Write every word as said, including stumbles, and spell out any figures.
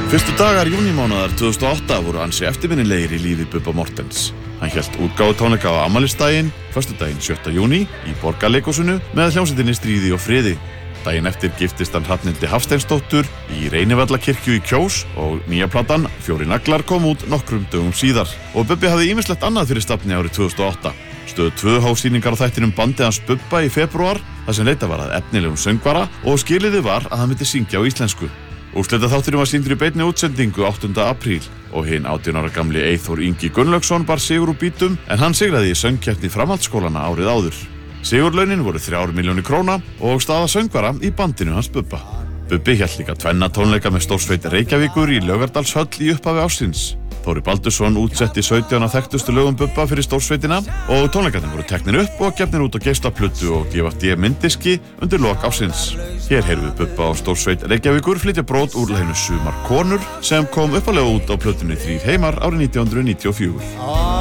Fyrstu dagar júnímánaðar tvö þúsund og átta voru ansi eftirminnilegir í lífi Bubba Morthens. Hann hélt útgáfutónleika á afmælisdaginn, föstudaginn sjötta júní, í Borgarleikhúsinu með hljómsveitinni Stríði og friði. Daginn eftir giftist hann Hrafnhildi Hafsteinsdóttur í Reynivallakirkju í Kjós og nýja platan Fjórir naglar kom út nokkrum dögum síðar. Og Bubbi hafði ýmislegt annað fyrir stafni árið tvö þúsund og átta. Stöð tvö hóf sýningar á þættinum Bandið hans Bubba í febrúar, þar sem leitað var að efnilegum söngvara og skilyrði var að hann myndi syngja á íslensku. Úrslitaþátturinn var sýndur í beinni útsendingu áttunda apríl og hinn átján ára gamli Eyþór Ingi Gunnlaugsson bar sigur úr býtum en hann sigraði í söngkeppni framhaldsskólanna árið áður. Sigurlaunin voru þrjár milljónir króna og staða söngvara í bandinu hans Bubba. Bubbi hélt líka tvenna tónleika með stórsveit Reykjavíkur í Laugardalshöll í upphafi ársins. Þóri Baldursson útsetti sautján af þekktustu lögum Bubba fyrir stórsveitina og tónleikarnir voru teknir upp og gefnir út á geislaplötu og D V D mynddiski undir lok ársins. Hér heyrðum við Bubba á stórsveit Reykjavíkur flytja brot úr laginu Sumar konur sem kom uppalega út á plötunni Þrír heimar árið nítján hundruð níutíu og fjögur.